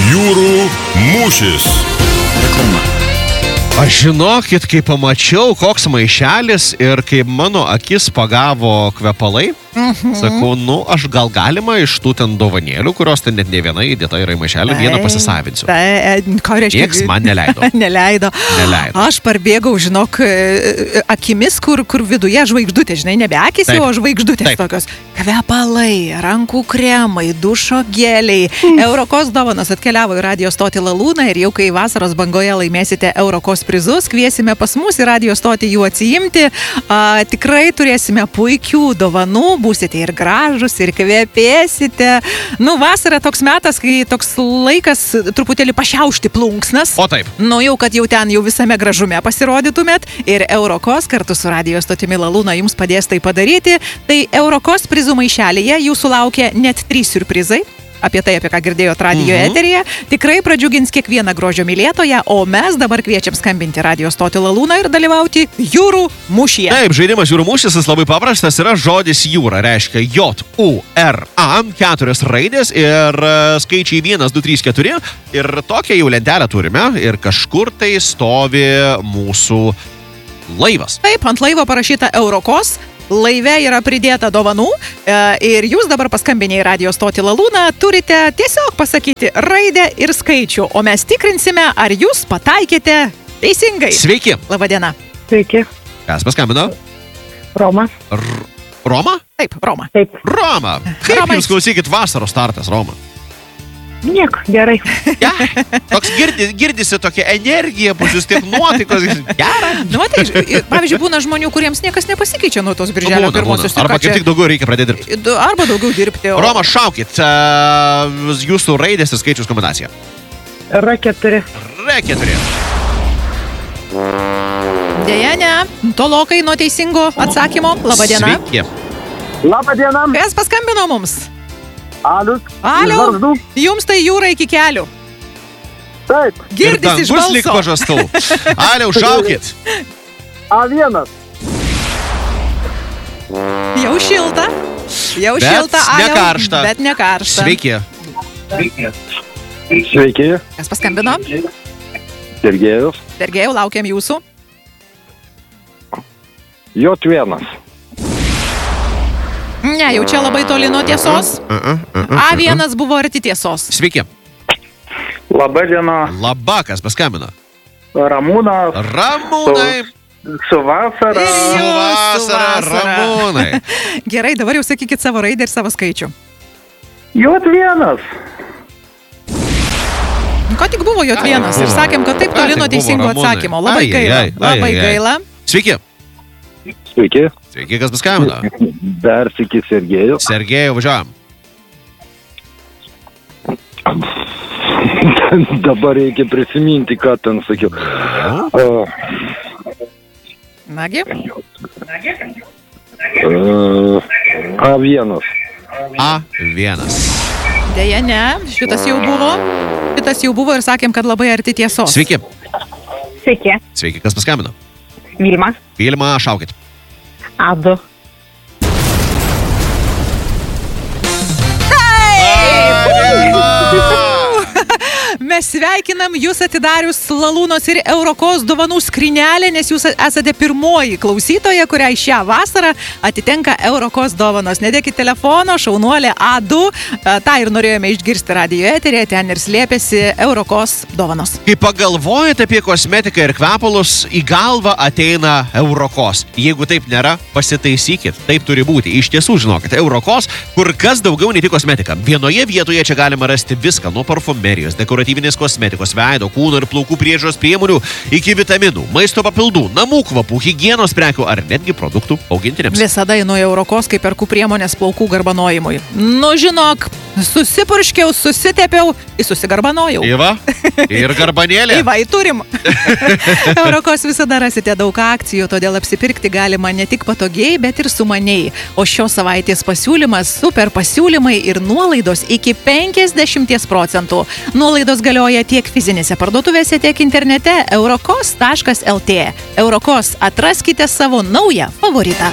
Jūrų mūšis. Reklama. Aš žinokit, kai pamačiau, koks maišelis ir kai mano akis pagavo kvepalai, sakau, aš gal galima iš tų ten dovanėlių, kurios ten net ne viena įdėta yra į maišelį, vieną pasisavinsiu. Ką reiškia? Nieks man neleido. Neleido. Aš parbėgau, žinok, akimis, kur viduje žvaigždutė, žinai, nebe akis, o žvaigždutės tokios. Kvepalai, rankų kremai, dušo geliai. Eurokos dovanos atkeliavo į radijo stotį Lalūną ir jau kai vasaros bangoje laimėsite Eurokos prizus, kviesime pas mus į radijo stotį jų atsiimti. Tikrai turėsime puikių dovanų, būsite ir gražus, ir kvepėsite. Vasara toks metas, kai toks laikas truputėlį pašiaušti plunksnas. O taip. Jau kad jau ten jau visame gražume pasirodytumėt. Ir Eurokos kartu su radijo stotimi Lalūna jums padės tai padaryti. Tai Eurokos prizų maišelėje jūsų laukia net 3 siurprizai. Apie tai, apie ką girdėjot radijo eteryje. Tikrai pradžiugins kiekvieną grožio mylėtoją, o mes dabar kviečiam skambinti radijo stotį Lalūną ir dalyvauti jūrų mūšyje. Taip, žaidimas jūrų mūšis, jis labai paprastas, yra žodis jūra, reiškia J-U-R-A, 4 raidės ir skaičiai 1, 2, 3, 4 ir tokią jau lentelę turime ir kažkur tai stovi mūsų laivas. Taip, ant laivo parašyta Eurokos. Laive yra pridėta dovanų ir jūs dabar paskambinę į radijo stotį Lalūną turite tiesiog pasakyti raidę ir skaičių, o mes tikrinsime, ar jūs pataikėte teisingai. Sveiki. Labadiena. Sveiki. Kas paskambino? Roma. Roma? Taip, Roma. Taip. Roma. Kaip jums klausykit vasaros startas, Roma? Nieko, gerai. Ja, toks girdisi tokia energija, bus jūs tiek nuotaikos. Gerą. Tai, pavyzdžiui, būna žmonių, kuriems niekas nepasikeičia nuo tos birželio pirmosios. Arba kaip tik daugiau reikia pradėti dirbti. Arba daugiau dirbti. Roma, šaukit jūsų raidės ir skaičius kombinaciją. R4. R4. Deja, ne. Tolokai nuo teisingo atsakymo. Labadiena. Sveiki. Labadiena. Kas paskambino mums? Alius. Aliu, jums tai jūra iki kelių. Taip. Girdisi iš balso. Ir dangus lyg pažastų. Aliau, šaukit. A1. Jau šilta. Nekaršta. Bet nekaršta. Sveiki. Sveiki. Kas paskambino? Sergejus. Sergejau, laukiam jūsų. J1. Ne, jau čia labai toli nuo tiesos. A1 buvo arti tiesos. Sveiki. Labadiena. Laba, kas paskambino? Ramūnas. Ramūnai. Su vasara. Su vasara, Ramūnai. Gerai, dabar jau sakykit savo raidę ir savo skaičių. J1. Ko tik buvo J1 ir sakėm, kad taip toli nuo teisingo atsakymo. Labai gaila. Labai gaila. Sveiki. Sveiki. Sveiki, kas paskambino? Dar sveiki, Sergejus. Sergejau, važiuojam. Dabar reikia prisiminti, ką ten sakiau. Nagi? A1. A1. Deja, ne. Šitas jau buvo ir sakėm, kad labai arti tiesos. Sveiki. Sveiki. Sveiki, kas paskambino? Vilma. Vilma, šaukit. A2. Mes sveikinam jūs atidarius Lalūnos ir Eurokos dovanų skrynelę, nes jūs esate pirmoji klausytoja, kuriai šią vasarą atitenka Eurokos dovanos. Nedėkit telefono, šaunuolė A2. Ta ir norėjome išgirsti radijo eterėje, ten ir slėpėsi Eurokos dovanos. Kai pagalvojate apie kosmetiką ir kvepalus, į galvą ateina Eurokos. Jeigu taip nėra, pasitaisykit. Taip turi būti. Iš tiesų, žinokit, Eurokos kur kas daugiau nei tik kosmetika. Vienoje vietoje čia galima rasti viską, nuo parfumerijos, dekoratyvinės kosmetikos, veido, kūno ir plaukų priežiūros priemonių iki vitaminų, maisto papildų, namų kvapų, higienos prekių ar netgi produktų augintiniams. Visada einu į Eurokos, kai perku priemonės plaukų garbanojimui. Žinok, susipurškiau, susitepiau ir susigarbanojau. Iva, ir garbanėlė. Iva, turim. Eurokos visada rasite daug akcijų, todėl apsipirkti galima ne tik patogiai, bet ir sumaniai. O šios savaitės pasiūlymas – super pasiūlymai ir nuolaidos iki 50%. Nuolaidos galioja tiek fizinėse parduotuvėse, tiek internete eurokos.lt. Eurokos, atraskite savo naują favoritą.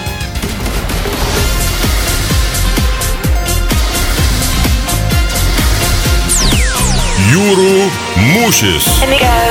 Jūrų mūšis.